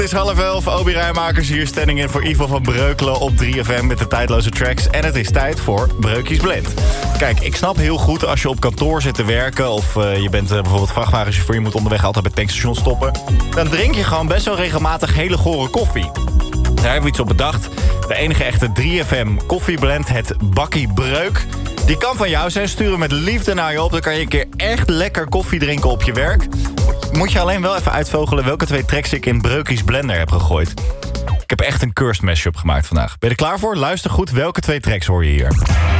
Het is 10:30, Obi Rijmakers hier, standing in voor Ivo van Breukelen op 3FM met de tijdloze tracks. En het is tijd voor Breukjes Blend. Kijk, ik snap heel goed als je op kantoor zit te werken of je bent bijvoorbeeld vrachtwagenchauffeur, je moet onderweg altijd bij het tankstation stoppen. Dan drink je gewoon best wel regelmatig hele gore koffie. Daar hebben we iets op bedacht. De enige echte 3FM koffieblend, het Bakkie Breuk. Die kan van jou zijn, sturen met liefde naar je op. Dan kan je een keer echt lekker koffie drinken op je werk. Moet je alleen wel even uitvogelen welke 2 tracks ik in Breukjes Blender heb gegooid. Ik heb echt een cursed mashup gemaakt vandaag. Ben je er klaar voor? Luister goed, welke 2 tracks hoor je hier?